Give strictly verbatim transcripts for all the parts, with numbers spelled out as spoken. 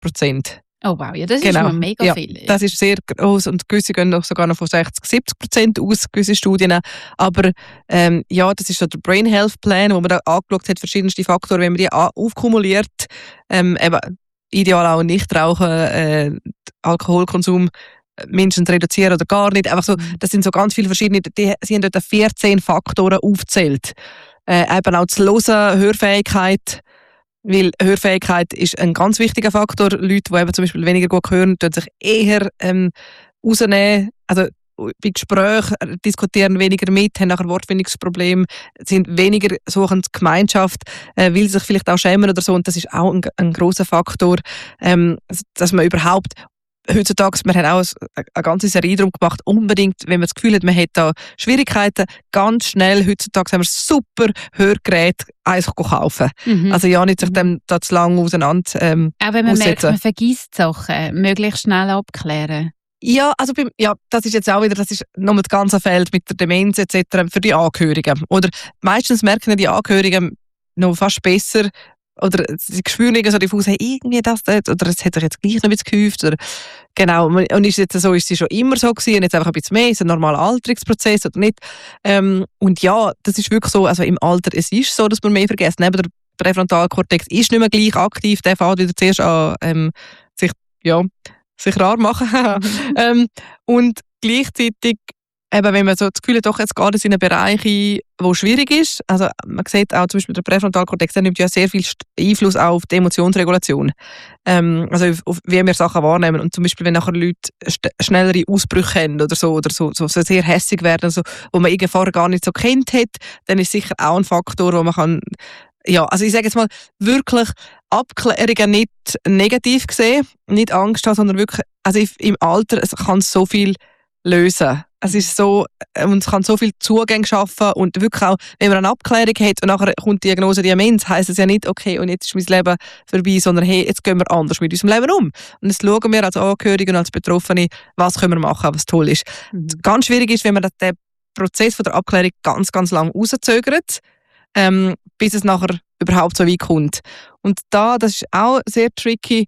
Prozent. Oh wow, ja, das Genau. ist schon mega ja, viel. Ja. Das ist sehr groß und gewisse gehen noch sogar noch von sechzig, siebzig Prozent aus, gewisse Studien. Aber ähm, ja, das ist so der Brain Health Plan, wo man da angeschaut hat, verschiedenste Faktoren, wenn man die aufkumuliert, ähm, eben ideal auch Nichtrauchen, äh, Alkoholkonsum mindestens reduzieren oder gar nicht. Einfach so, das sind so ganz viele verschiedene, die, sie haben dort vierzehn Faktoren aufgezählt. Äh, eben auch das Hören, Hörfähigkeit. Weil Hörfähigkeit ist ein ganz wichtiger Faktor. Leute, die eben zum Beispiel weniger gut hören, tun sich eher ähm, rausnehmen. Also bei Gesprächen diskutieren weniger mit, haben nachher Wortfindungsprobleme, sind weniger suchen Gemeinschaft, äh, will sich vielleicht auch schämen oder so. Und das ist auch ein, ein grosser Faktor, ähm, dass man überhaupt heutzutage, wir haben auch eine ganze Serie darum gemacht, unbedingt, wenn man das Gefühl hat, man hat da Schwierigkeiten, ganz schnell, heutzutage haben wir super Hörgeräte, eins kaufen. Mhm. Also ja, nicht sich dem da zu lange auseinander ähm, auch wenn man aussetzen. merkt, man vergisst Sachen, möglichst schnell abklären. Ja, also beim, ja, das ist jetzt auch wieder, das ist nochmal das ganze Feld mit der Demenz et cetera für die Angehörigen. Oder meistens merken die Angehörigen noch fast besser, oder sie spüren irgendwie so diffus, hey, irgendwie das, das, oder es hat sich jetzt gleich noch ein bisschen gehäuft. Oder, genau, und ist jetzt so, ist sie schon immer so gewesen, und jetzt einfach ein bisschen mehr, ist ein normaler Alterungsprozess oder nicht. Ähm, und ja, das ist wirklich so, also im Alter, es ist so, dass man mehr vergisst. Neben der Präfrontalkortex ist nicht mehr gleich aktiv, der fängt wieder zuerst an, ähm, sich, ja, sich rar machen. ähm, und gleichzeitig, eben, wenn man so das Gefühl hat, doch, jetzt geht es in einen Bereich ein, der schwierig ist. Also man sieht auch zum Beispiel der Präfrontalkortex, der nimmt ja sehr viel Einfluss auf die Emotionsregulation. Ähm, also auf, wie wir Sachen wahrnehmen. Und zum Beispiel, wenn nachher Leute schnellere Ausbrüche haben oder so, oder so, so, so sehr hässig werden, so, wo man irgendwie vorher gar nicht so kennt hat, dann ist sicher auch ein Faktor, wo man kann, ja, also ich sage jetzt mal, wirklich Abklärungen nicht negativ sehen, nicht Angst haben, sondern wirklich, also im Alter es kann so viel lösen. Es ist so, und es kann so viel Zugänge schaffen und wirklich auch, wenn man eine Abklärung hat und nachher kommt die Diagnose Demenz, heisst es ja nicht, okay, und jetzt ist mein Leben vorbei, sondern hey, jetzt gehen wir anders mit unserem Leben um. Und jetzt schauen wir als Angehörige und als Betroffene, was können wir machen, was toll ist. Mhm. Ganz schwierig ist, wenn man den Prozess von der Abklärung ganz, ganz lang rauszögert, ähm, bis es nachher überhaupt so weit kommt. Und da, das ist auch sehr tricky,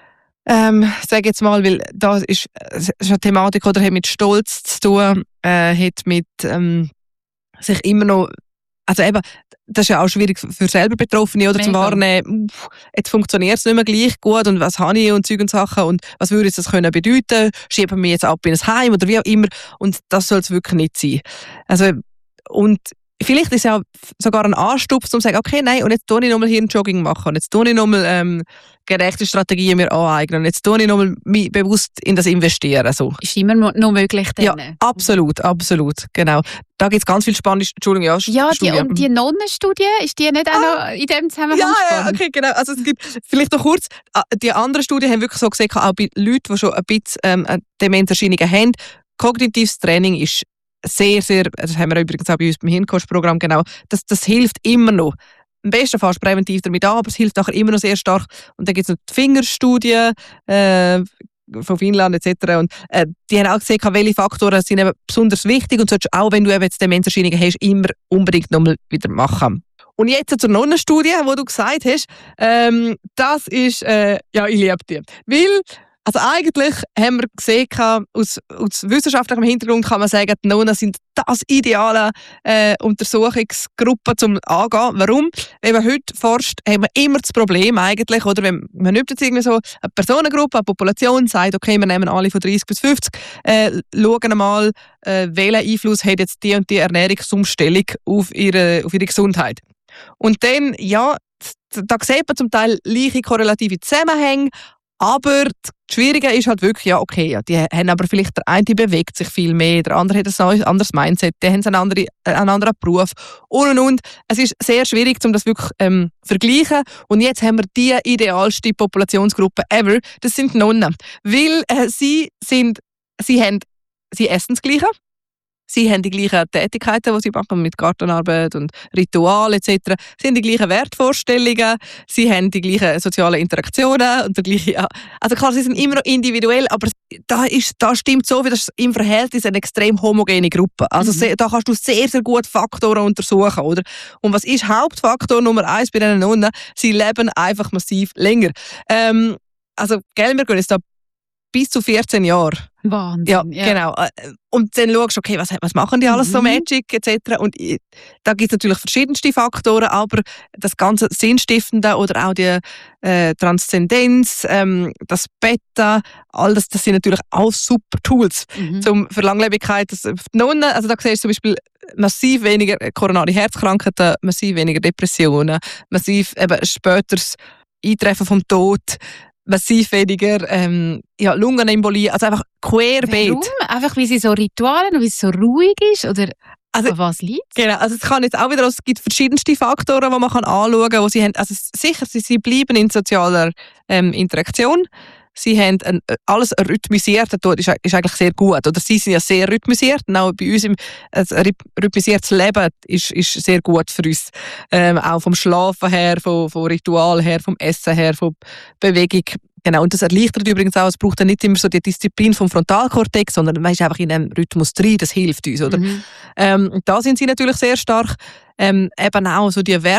Ähm, sage jetzt mal, weil das ist, ist eine Thematik, oder hat mit Stolz zu tun, äh, hat mit ähm, sich immer noch, also eben, das ist ja auch schwierig für selber Betroffene, oder, zum Wahrnehmen, jetzt funktioniert es nicht mehr gleich gut und was habe ich und Zeug und Sachen und was würde das können bedeuten, schieben wir jetzt ab in ein Heim oder wie auch immer, und das soll es wirklich nicht sein. Also, und vielleicht ist es ja sogar ein Anstupf, um zu sagen, okay, nein, und jetzt tue ich nochmal hier ein Jogging machen, und jetzt tue ich nochmal ähm, gerechte Strategien mir aneignen, und jetzt tue ich nochmal mich bewusst in das investieren. So. Ist immer noch möglich dann? Ja, absolut, absolut, genau. Da gibt es ganz viel Spannendes, Entschuldigung, ja, ja, die, und die Nonnenstudie, ist die nicht auch ah, noch in dem Zusammenhang ja, spannend? Ja, okay, genau. Also es gibt, vielleicht noch kurz, die anderen Studien haben wirklich so gesehen, auch bei Leuten, die schon ein bisschen ähm, Demenzerscheinungen haben, kognitives Training ist sehr, sehr, das haben wir übrigens auch bei uns beim Hirncoach-Programm, genau, das, das hilft immer noch. Am besten fast präventiv damit an, aber es hilft nachher immer noch sehr stark. Und dann gibt es noch die Fingerstudie äh, von Finnland et cetera. Und äh, die haben auch gesehen, welche Faktoren sind eben besonders wichtig und solltest auch, wenn du eben jetzt Demenzerscheinungen hast, immer unbedingt nochmal wieder machen. Und jetzt zur Nonnenstudie, die du gesagt hast, ähm, das ist, äh, ja, ich liebe die. Weil, also eigentlich haben wir gesehen, aus, aus wissenschaftlichem Hintergrund kann man sagen, die Nonnen sind das ideale äh, Untersuchungsgruppe zum Angehen. Warum? Wenn man heute forscht, haben wir immer das Problem eigentlich, oder wenn man nimmt jetzt irgendwie so eine Personengruppe, eine Population, sagt, okay, wir nehmen alle von dreißig bis fünfzig, äh, schauen mal, äh, welchen Einfluss hat jetzt die und die Ernährungsumstellung auf ihre, auf ihre Gesundheit. Und dann, ja, da sieht man zum Teil gleiche korrelative Zusammenhänge, aber das Schwierige ist halt wirklich, ja, okay, ja, die haben aber vielleicht, der eine bewegt sich viel mehr, der andere hat ein anderes Mindset, die haben einen anderen, einen anderen Beruf und und und. Es ist sehr schwierig, um das wirklich ähm, zu vergleichen. Und jetzt haben wir die idealste Populationsgruppe ever, das sind die Nonnen. Weil äh, sie sind, sie haben, sie essen das Gleiche. Sie haben die gleichen Tätigkeiten, die sie machen, mit Gartenarbeit und Ritual et cetera. Sie haben die gleichen Wertvorstellungen, sie haben die gleichen sozialen Interaktionen und der gleiche, ja. Also klar, sie sind immer noch individuell, aber da, ist, da stimmt so viel, das ist im Verhältnis eine extrem homogene Gruppe. Also mhm. da kannst du sehr, sehr gut Faktoren untersuchen, oder? Und was ist Hauptfaktor Nummer eins bei diesen Nonnen? Sie leben einfach massiv länger. Ähm, also, gell, wir gehen jetzt da bis zu vierzehn Jahre. Wahnsinn. Ja, ja. genau. Und dann schaust du, okay, was, was machen die alles Mhm. so Magic et cetera. Und ich- da gibt es natürlich verschiedenste Faktoren, aber das ganze Sinnstiftende oder auch die äh, Transzendenz, ähm, das Beta, all das, das sind natürlich auch super Tools Mhm. zum, für Langlebigkeit. Das, für die Nonnen, also da siehst du zum Beispiel massiv weniger koronare Herzkrankheiten, massiv weniger Depressionen, massiv eben späteres Eintreffen vom Tod, massiv weniger ähm, ja, Lungenembolie, also einfach querbeet. Warum? Einfach, weil sie so Rituale und weil es so ruhig ist? Oder Also- an was liegt es? Genau, also es kann jetzt auch wieder, es gibt verschiedenste Faktoren, die man kann anschauen kann, wo sie haben, also sicher, sie, sie bleiben in sozialer ähm, Interaktion, sie haben ein, alles rhythmisiert, das ist, ist eigentlich sehr gut, oder sie sind ja sehr rhythmisiert, und auch bei uns im, ein rhythmisiertes Leben ist, ist sehr gut für uns, ähm, auch vom Schlafen her, vom, vom Ritual her, vom Essen her, von Bewegung. Genau, und das erleichtert übrigens auch, es braucht dann nicht immer so die Disziplin vom Frontalkortex, sondern man ist einfach in einem Rhythmus drin, das hilft uns, oder? Mhm. Ähm, und da sind sie natürlich sehr stark, ähm, eben auch so die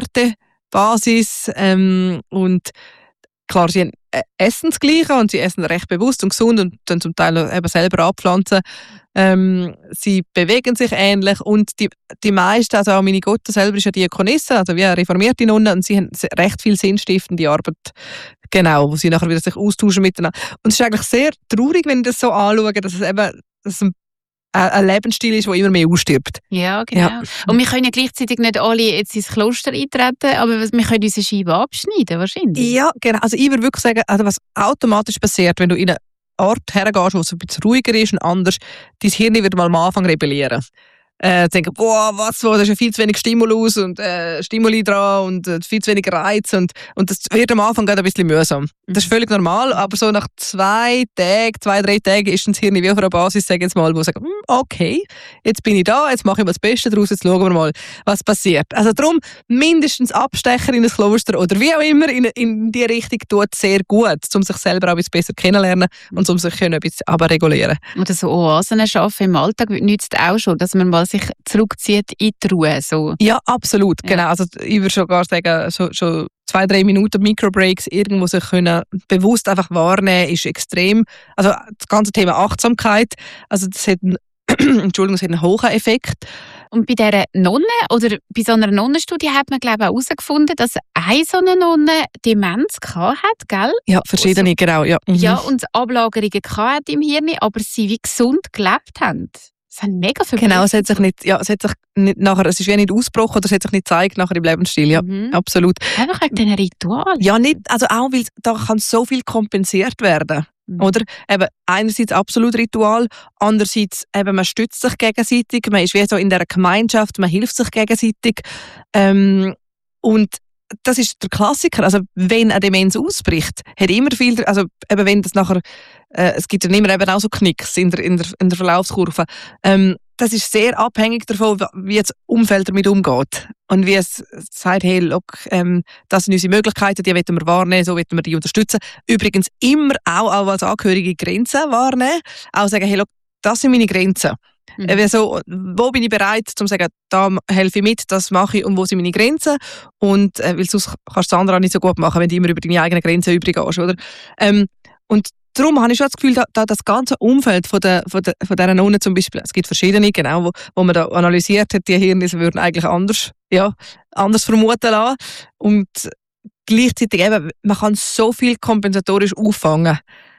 Wertebasis ähm, und klar, sie haben, äh, essen das Gleiche und sie essen recht bewusst und gesund und dann zum Teil eben selber abpflanzen. Ähm, sie bewegen sich ähnlich und die, die meisten, also auch meine Gotte selber ist ja Diakonisse, also wie eine reformierte Nonne, und sie haben se- recht viel sinnstiftende Arbeit, genau, wo sie nachher wieder sich austauschen miteinander. Und es ist eigentlich sehr traurig, wenn ich das so anschaue, dass es eben dass es ein, ein Lebensstil ist, der immer mehr ausstirbt. Ja, genau. Ja. Und wir können ja gleichzeitig nicht alle jetzt ins Kloster eintreten, aber wir können unsere Scheibe abschneiden, wahrscheinlich. Ja, genau. Also ich würde wirklich sagen, also was automatisch passiert, wenn du in einen Ort hergehst, wo es ein bisschen ruhiger ist und anders, dein Hirn wird mal am Anfang rebellieren. Äh, denken, boah, was, wo, da ist ja viel zu wenig Stimulus und äh, Stimuli dran und äh, viel zu wenig Reiz und, und das wird am Anfang gerade ein bisschen mühsam. Das ist völlig normal, aber so nach zwei Tagen, zwei, drei Tagen ist das Hirn wie auf einer Basis, sage ich jetzt mal, wo sagt, hm, okay, jetzt bin ich da, jetzt mache ich mir das Beste daraus, jetzt schauen wir mal, was passiert. Also darum mindestens Abstecher in ein Kloster oder wie auch immer in, in die Richtung tut sehr gut, um sich selber auch ein bisschen besser kennenlernen und um sich können ein bisschen abregulieren. Oder so Oasen schaffen im Alltag nützt auch schon, dass man mal sich zurückzieht in die Ruhe. So. Ja, absolut, Ja. genau. Also ich würde schon gar sagen, so, schon zwei, drei Minuten Microbreaks irgendwo sich können bewusst einfach wahrnehmen, ist extrem. Also das ganze Thema Achtsamkeit, also das hat einen, Entschuldigung, das hat einen hohen Effekt. Und bei dieser Nonne oder bei so einer Nonnenstudie hat man, glaube ich, auch herausgefunden, dass eine so eine Nonne Demenz gehabt hat, gell? Ja, verschiedene, genau. Ja, mhm. Ja, und Ablagerungen gehabt hat im Hirn, aber sie wie gesund gelebt haben. Das haben mega viel Genau, es hat sich nicht, ja, es hat sich nicht nachher, es ist wie nicht ausgebrochen oder es hat sich nicht gezeigt nachher im Lebensstil, ja, Mhm. absolut. Einfach wegen diesen Ritualen. Ja, nicht, also auch, weil da kann so viel kompensiert werden. Mhm. Oder? Eben, einerseits absolut Ritual, andererseits eben, man stützt sich gegenseitig, man ist wie so in dieser Gemeinschaft, man hilft sich gegenseitig. Ähm, und das ist der Klassiker. Also, wenn eine Demenz ausbricht, hat immer viel, also eben, wenn das nachher, äh, es gibt ja immer eben auch so Knicks in der, in der, in der Verlaufskurve. Ähm, das ist sehr abhängig davon, wie das Umfeld damit umgeht. Und wie es sagt, hey, look, ähm, das sind unsere Möglichkeiten, die wollen wir wahrnehmen, so wollen wir die unterstützen. Übrigens immer auch, auch als Angehörige Grenzen wahrnehmen. Auch sagen, hey, look, das sind meine Grenzen. Mhm. Äh, so, wo bin ich bereit, um zu sagen, da helfe ich mit, das mache ich und wo sind meine Grenzen? Und äh, weil sonst kannst du das andere auch nicht so gut machen, wenn du immer über deine eigenen Grenzen übrig gehst, oder? Ähm, und darum habe ich schon das Gefühl, da, da das ganze Umfeld von der, von der, von dieser Nonne zum Beispiel, es gibt verschiedene, genau, wo, wo man da analysiert hat, die Hirne würden eigentlich anders, ja, anders vermuten lassen. Und gleichzeitig eben, man kann so viel kompensatorisch auffangen.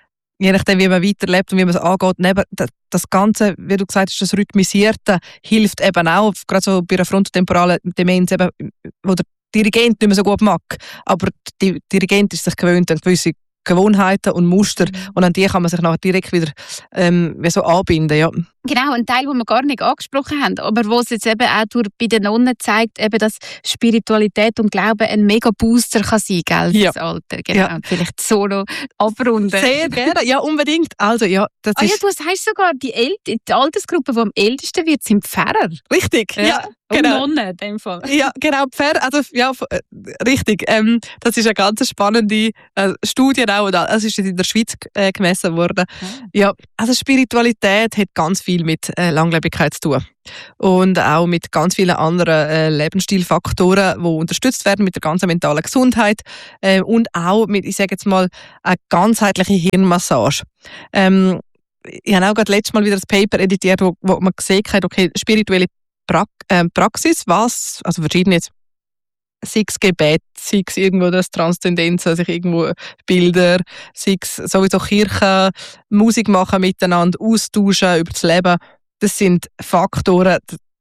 Je nachdem, wie man weiterlebt und wie man es angeht. Und eben das, das Ganze, wie du gesagt hast, das Rhythmisierte hilft eben auch, gerade so bei einer frontotemporalen Demenz, eben, wo der Dirigent nicht mehr so gut mag. Aber der Dirigent ist sich gewöhnt an gewisse Gewohnheiten und Muster und an die kann man sich nachher direkt wieder ähm, wie so anbinden. Ja. Genau, ein Teil, den wir gar nicht angesprochen haben, aber wo es jetzt eben auch durch, bei den Nonnen zeigt, eben, dass Spiritualität und Glauben ein mega Booster kann sein, gell, Ja. fürs Alter. Genau. Ja. Und vielleicht so noch abrunden. Sehr gerne, ja unbedingt. Also ja, das Ah ja, ist du sagst sogar, die, El die Altersgruppe, die am ältesten wird, sind Pfarrer. richtig. Ja. Ja. Genau. Und Nonnen in dem Fall. Ja, genau, Pferd, also ja, f- äh, richtig. Ähm, das ist eine ganz spannende äh, Studie auch, oder, es ist in der Schweiz äh, gemessen worden. Ja, also Spiritualität hat ganz viel mit äh, Langlebigkeit zu tun. Und auch mit ganz vielen anderen äh, Lebensstilfaktoren, die unterstützt werden mit der ganzen mentalen Gesundheit äh, und auch mit, ich sage jetzt mal, eine ganzheitliche Hirnmassage. Ähm, ich habe auch gerade letztes Mal wieder ein Paper editiert, wo, wo man gesehen hat, okay, spirituelle pra äh, Praxis, was, also verschiedene jetzt, sei es Gebet, sei es irgendwo das Transzendenz, also irgendwo Bilder, sei es sowieso Kirche, Musik machen miteinander, austauschen über das Leben. Das sind Faktoren,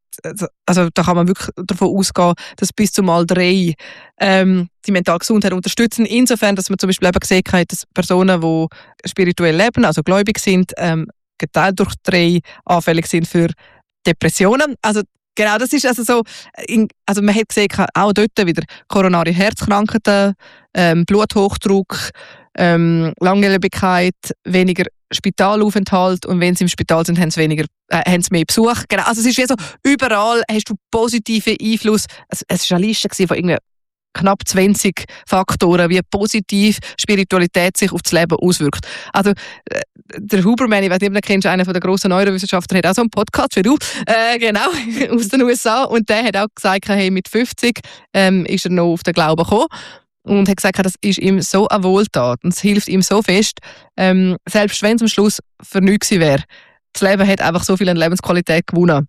also da kann man wirklich davon ausgehen, dass bis zu mal drei ähm, die mentale Gesundheit unterstützen. Insofern, dass man zum Beispiel eben gesehen hat, dass Personen, die spirituell leben, also gläubig sind, ähm, geteilt durch drei anfällig sind für Depressionen. Also genau, das ist also so, in, also man hat gesehen, auch dort wieder koronare Herzkrankheiten, ähm, Bluthochdruck, ähm, Langlebigkeit, weniger Spitalaufenthalt und wenn sie im Spital sind, haben sie, weniger, äh, haben sie mehr Besuch. Genau, also es ist wie so, überall hast du positiven Einfluss. Es, es war eine Liste von irgendwie knapp zwanzig Faktoren, wie positiv Spiritualität sich auf das Leben auswirkt. Also äh, der Huberman, ich weiß nicht, ob du kennst, einer der grossen Neurowissenschaftler, hat auch so einen Podcast wie du, äh, genau, aus den U S A, und der hat auch gesagt, hey, mit fünfzig ähm, ist er noch auf den Glauben gekommen. Und hat gesagt, das ist ihm so eine Wohltat und es hilft ihm so fest, ähm, selbst wenn es am Schluss für nichts gewesen wäre. Das Leben hat einfach so viel an Lebensqualität gewonnen.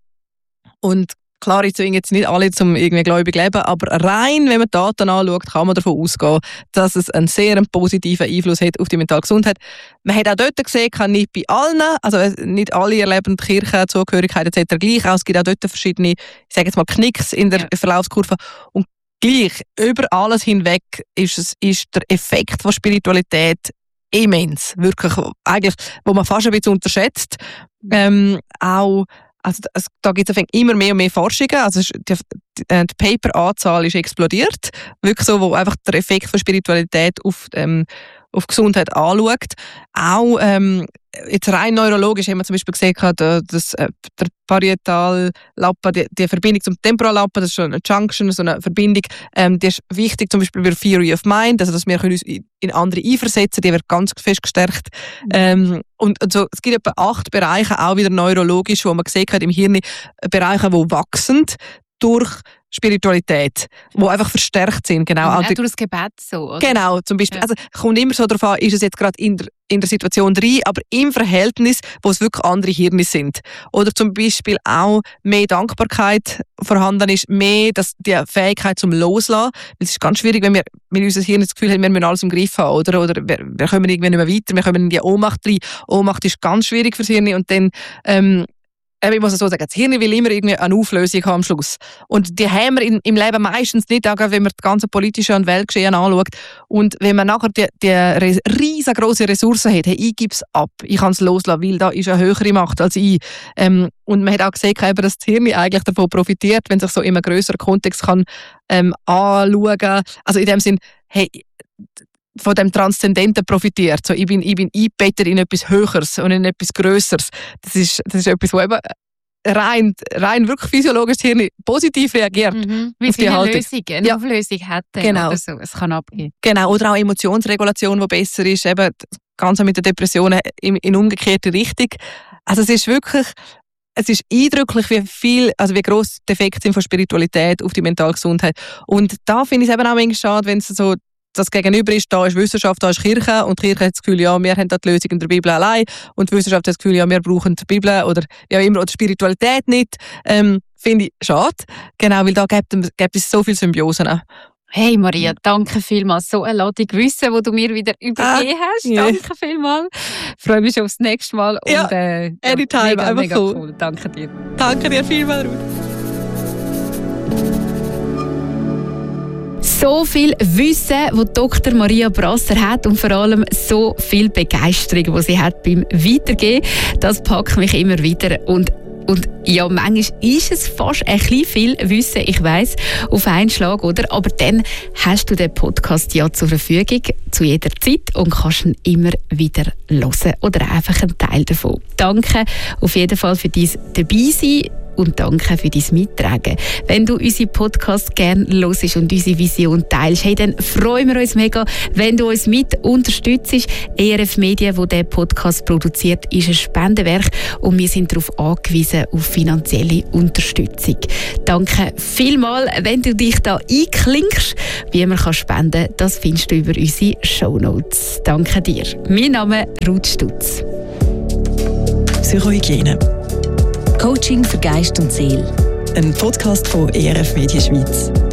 Und klar, ich zwinge jetzt nicht alle zum irgendwie gläubig leben, aber rein, wenn man die Daten anschaut, kann man davon ausgehen, dass es einen sehr positiven Einfluss hat auf die mentale Gesundheit. Man hat auch dort gesehen, kann nicht bei allen, also nicht alle erleben die Kirche, Zugehörigkeit et cetera gleich aus. Es gibt auch dort verschiedene, ich sage jetzt mal Knicks in der ja. Verlaufskurve. Und gleich, über alles hinweg ist, es, ist der Effekt von Spiritualität immens. Wirklich, eigentlich, wo man fast ein bisschen unterschätzt. Ähm, auch, also, es, da gibt es immer mehr und mehr Forschungen. Also die, die, die Paper-Anzahl ist explodiert. Wirklich so, wo einfach der Effekt von Spiritualität auf, ähm, auf Gesundheit anschaut. Auch ähm, jetzt rein neurologisch haben wir zum Beispiel gesehen, dass äh, der Parietallappen, die, die Verbindung zum Temporallappen, das ist so eine Junction, so eine Verbindung, ähm, die ist wichtig zum Beispiel für Theory of Mind, also dass wir uns in andere einversetzen, die wird ganz fest gestärkt. Mhm. Ähm, und also, es gibt etwa acht Bereiche, auch wieder neurologisch, wo man gesehen hat im Hirn, Bereiche, die wachsen durch Spiritualität, die einfach verstärkt sind. Genau, auch durch das Gebet so. Oder? Genau, zum Beispiel. Ja. Also kommt immer so darauf an, ist es jetzt gerade in der, in der Situation drin, aber im Verhältnis, wo es wirklich andere Hirne sind. Oder zum Beispiel auch mehr Dankbarkeit vorhanden ist, mehr das, die Fähigkeit zum Loslassen. Weil es ist ganz schwierig, wenn wir mit unserem Hirn das Gefühl haben, wir müssen alles im Griff haben. Oder, oder wir, wir kommen irgendwie nicht mehr weiter, wir kommen in die Ohnmacht rein. Ohnmacht ist ganz schwierig fürs Hirn und dann ähm, ich muss so sagen, das Hirn will immer irgendwie eine Auflösung haben am Schluss. Und die haben wir in, im Leben meistens nicht, auch wenn man das ganze politische und Weltgeschehen anschaut. Und wenn man nachher die, die riesengroße Ressourcen hat, hey, ich gebe es ab, ich kann es loslassen, weil da ist eine höhere Macht als ich. Ähm, und man hat auch gesehen, dass das Hirn eigentlich davon profitiert, wenn sich so in einem grösseren Kontext kann, ähm, anschauen kann. Also in dem Sinn, hey, von dem Transzendenten profitiert. So, ich bin, ich bin eingebettet in etwas Höheres und in etwas Grösseres. Das ist, das ist etwas, wo eben rein, rein wirklich physiologisch das Hirn positiv reagiert. Mhm. Wie viele eine Lösung, eine ja. Auflösung hat genau. oder so. Es kann abgehen. Genau, oder auch Emotionsregulation, die besser ist. Eben das Ganze mit den Depressionen in, in umgekehrte Richtung. Also es ist wirklich... Es ist eindrücklich, wie viel, also wie gross die Effekte sind von Spiritualität auf die mentale Gesundheit. Und da finde ich es eben auch manchmal schade, wenn es so das Gegenüber ist, da ist Wissenschaft, da ist Kirche und die Kirche hat das Gefühl, ja, wir haben da die Lösung in der Bibel allein und die Wissenschaft hat das Gefühl, ja, wir brauchen die Bibel oder ja immer oder Spiritualität nicht. Ähm, finde ich schade, genau, weil da gibt, gibt es so viele Symbiosen. Hey Maria, danke vielmals. So eine Ladung Wissen, die du mir wieder übergeben ah, hast. Yeah. Danke vielmals. Ich freue mich schon aufs nächste Mal. Ja, und, äh, anytime, ja, mega, einfach mega cool. cool. Danke dir. Danke dir vielmals, Ruth. So viel Wissen, das Doktor Maria Brasser hat und vor allem so viel Begeisterung, die sie hat beim Weitergeben, das packt mich immer wieder. Und, und Ja, manchmal ist es fast ein bisschen viel Wissen, ich weiss, auf einen Schlag, oder? Aber dann hast du den Podcast ja zur Verfügung, zu jeder Zeit, und kannst ihn immer wieder hören oder einfach einen Teil davon. Danke auf jeden Fall für dein Dabeisein und danke für dein Mittragen. Wenn du unseren Podcast gerne hörst und unsere Vision teilst, hey, dann freuen wir uns mega, wenn du uns mit unterstützt. E R F Media, wo der Podcast produziert, ist ein Spendenwerk und wir sind darauf angewiesen, auf finanzielle Unterstützung. Danke vielmals, wenn du dich da einklinkst. Wie man kann spenden kann, das findest du über unsere Shownotes. Danke dir. Mein Name ist Ruth Stutz. Psychohygiene. Coaching für Geist und Seele. Ein Podcast von E R F Media Schweiz.